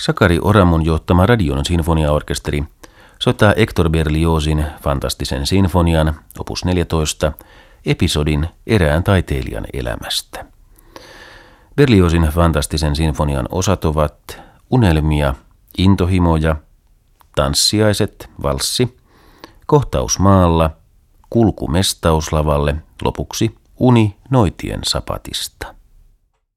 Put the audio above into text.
Sakari Oramun johtama Radion sinfoniaorkesteri soittaa Hector Berliozin fantastisen sinfonian, opus 14, episodin erään taiteilijan elämästä. Berliozin fantastisen sinfonian osat ovat unelmia, intohimoja, tanssiaiset, valssi, kohtaus maalla, kulku mestauslavalle, lopuksi uni noitien sapatista.